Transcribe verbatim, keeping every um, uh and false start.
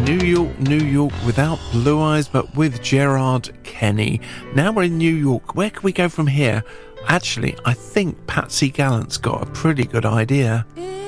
New York, New York without Blue Eyes, but with Gerard Kenny. Now we're in New York. Where can we go from here? Actually, I think Patsy Gallant's got a pretty good idea.